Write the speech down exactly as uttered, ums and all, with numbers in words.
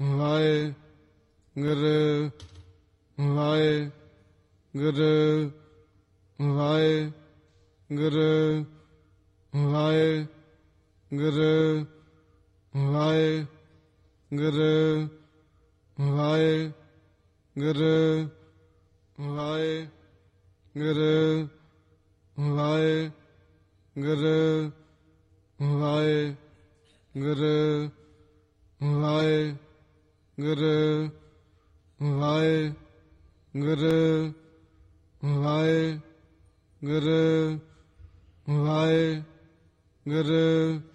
Waheguru Waheguru Waheguru Waheguru Waheguru Waheguru Waheguru Waheguru Waheguru Waheguru Waheguru Waheguru Waheguru